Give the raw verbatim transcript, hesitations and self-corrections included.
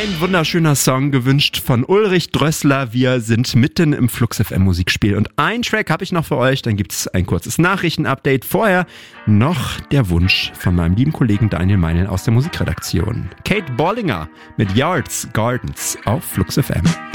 Ein wunderschöner Song, gewünscht von Ulrich Drössler. Wir sind mitten im Flux F M Musikspiel. Und einen Track habe ich noch für euch. Dann gibt es ein kurzes Nachrichtenupdate. Vorher noch der Wunsch von meinem lieben Kollegen Daniel Meinl aus der Musikredaktion. Kate Bollinger mit Yards Gardens auf Flux F M.